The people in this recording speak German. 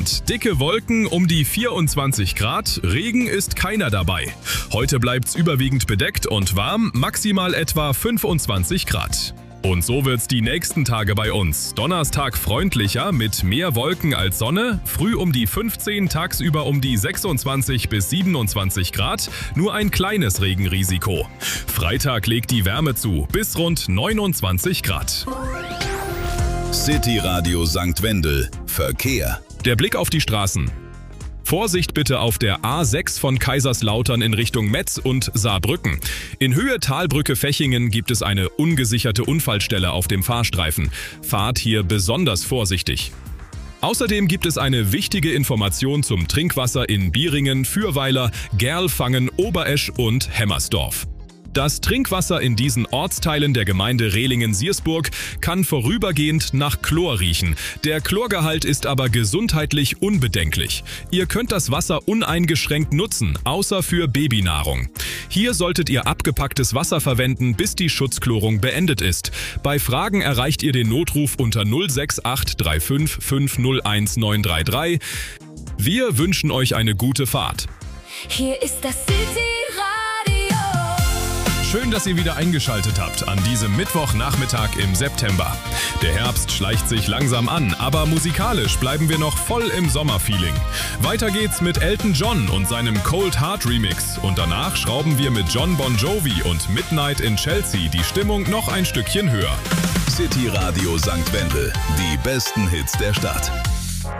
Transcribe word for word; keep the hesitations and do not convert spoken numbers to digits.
Sonnenstand, dicke Wolken um die vierundzwanzig Grad, Regen ist keiner dabei. Heute bleibt's überwiegend bedeckt und warm, maximal etwa fünfundzwanzig Grad. Und so wird's die nächsten Tage bei uns. Donnerstag freundlicher mit mehr Wolken als Sonne, früh um die fünfzehn, tagsüber um die sechsundzwanzig bis siebenundzwanzig Grad, nur ein kleines Regenrisiko. Freitag legt die Wärme zu, bis rund neunundzwanzig Grad. City Radio Sankt Wendel. Verkehr. Der Blick auf die Straßen. Vorsicht bitte auf der A sechs von Kaiserslautern in Richtung Metz und Saarbrücken. In Höhe Talbrücke-Fechingen gibt es eine ungesicherte Unfallstelle auf dem Fahrstreifen. Fahrt hier besonders vorsichtig. Außerdem gibt es eine wichtige Information zum Trinkwasser in Bieringen, Fürweiler, Gerlfangen, Oberesch und Hemmersdorf. Das Trinkwasser in diesen Ortsteilen der Gemeinde Rehlingen-Siersburg kann vorübergehend nach Chlor riechen. Der Chlorgehalt ist aber gesundheitlich unbedenklich. Ihr könnt das Wasser uneingeschränkt nutzen, außer für Babynahrung. Hier solltet ihr abgepacktes Wasser verwenden, bis die Schutzchlorung beendet ist. Bei Fragen erreicht ihr den Notruf unter null sechs acht drei fünf fünf null eins neun drei drei. Wir wünschen euch eine gute Fahrt. Hier ist das City Radio. Schön, dass ihr wieder eingeschaltet habt an diesem Mittwochnachmittag im September. Der Herbst schleicht sich langsam an, aber musikalisch bleiben wir noch voll im Sommerfeeling. Weiter geht's mit Elton John und seinem Cold Heart Remix und danach schrauben wir mit John Bon Jovi und Midnight in Chelsea die Stimmung noch ein Stückchen höher. City Radio Sankt Wendel. Die besten Hits der Stadt.